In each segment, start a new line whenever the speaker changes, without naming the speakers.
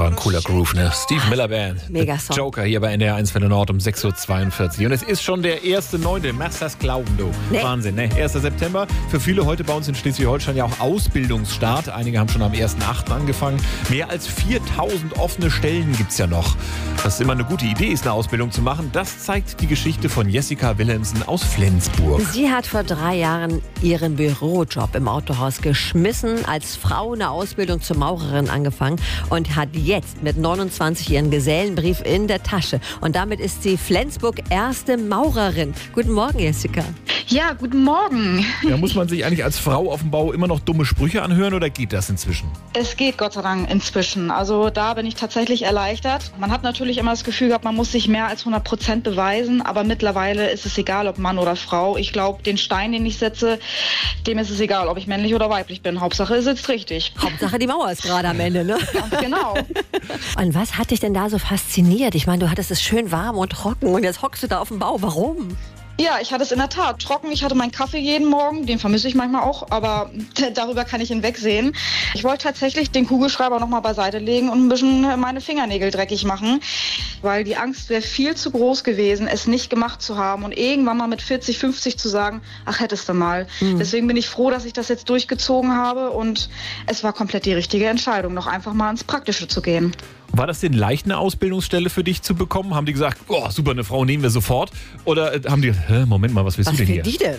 war ein cooler Groove, ne? Steve Miller Band.
Mega Song.
Joker hier bei NDR 1 Welle Nord um 6.42 Uhr. Und es ist schon der 1.9. Machst das glauben, du.
Nee.
Wahnsinn, ne? 1. September. Für viele heute bei uns in Schleswig-Holstein ja auch Ausbildungsstart. Einige haben schon am 1.8. angefangen. Mehr als 4.000 offene Stellen gibt's ja noch. Was immer eine gute Idee ist, eine Ausbildung zu machen, das zeigt die Geschichte von Jessica Wilhelmsen aus Flensburg.
Sie hat vor 3 Jahren ihren Bürojob im Autohaus geschmissen, als Frau eine Ausbildung zur Maurerin angefangen und hat jetzt mit 29 ihren Gesellenbrief in der Tasche. Und damit ist sie Flensburg erste Maurerin. Guten Morgen, Jessica.
Ja, guten Morgen.
Ja, muss man sich eigentlich als Frau auf dem Bau immer noch dumme Sprüche anhören oder geht das inzwischen?
Es geht Gott sei Dank inzwischen. Also da bin ich tatsächlich erleichtert. Man hat natürlich immer das Gefühl gehabt, man muss sich mehr als 100% beweisen, aber mittlerweile ist es egal, ob Mann oder Frau. Ich glaube, den Stein, den ich setze, dem ist es egal, ob ich männlich oder weiblich bin. Hauptsache, es sitzt richtig.
Hauptsache, die Mauer ist gerade am Ende, ne?
Ganz genau.
Und was hat dich denn da so fasziniert? Ich meine, du hattest es schön warm und trocken und jetzt hockst du da auf dem Bau. Warum?
Ja, ich hatte es in der Tat trocken. Ich hatte meinen Kaffee jeden Morgen, den vermisse ich manchmal auch, aber darüber kann ich hinwegsehen. Ich wollte tatsächlich den Kugelschreiber nochmal beiseite legen und ein bisschen meine Fingernägel dreckig machen, weil die Angst wäre viel zu groß gewesen, es nicht gemacht zu haben und irgendwann mal mit 40, 50 zu sagen, ach, hättest du mal. Deswegen bin ich froh, dass ich das jetzt durchgezogen habe und es war komplett die richtige Entscheidung, noch einfach mal ins Praktische zu gehen.
War das denn leicht, eine Ausbildungsstelle für dich zu bekommen? Haben die gesagt, oh, super, eine Frau nehmen wir sofort? Oder haben die, Moment mal, was willst du denn hier?
Was will die denn?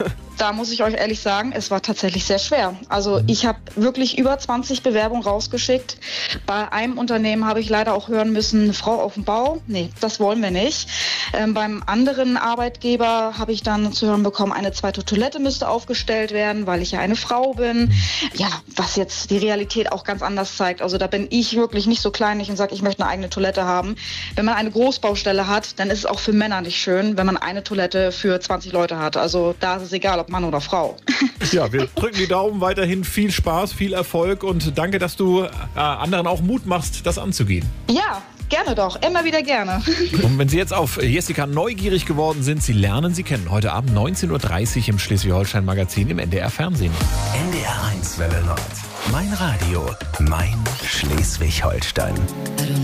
Da muss ich euch ehrlich sagen, es war tatsächlich sehr schwer. Also ich habe wirklich über 20 Bewerbungen rausgeschickt. Bei einem Unternehmen habe ich leider auch hören müssen, eine Frau auf dem Bau, nee, das wollen wir nicht. Beim anderen Arbeitgeber habe ich dann zu hören bekommen, eine zweite Toilette müsste aufgestellt werden, weil ich ja eine Frau bin. Ja, was jetzt die Realität auch ganz anders zeigt. Also da bin ich wirklich nicht so kleinlich und sage, ich möchte eine eigene Toilette haben. Wenn man eine Großbaustelle hat, dann ist es auch für Männer nicht schön, wenn man eine Toilette für 20 Leute hat. Also da ist es egal, ob Mann oder Frau.
Ja, wir drücken die Daumen, weiterhin viel Spaß, viel Erfolg und danke, dass du anderen auch Mut machst, das anzugehen.
Ja, gerne doch. Immer wieder gerne.
Und wenn Sie jetzt auf Jessica neugierig geworden sind, Sie lernen sie kennen. Heute Abend 19.30 Uhr im Schleswig-Holstein-Magazin im NDR Fernsehen.
NDR 1 Welle Nord. Mein Radio, mein Schleswig-Holstein.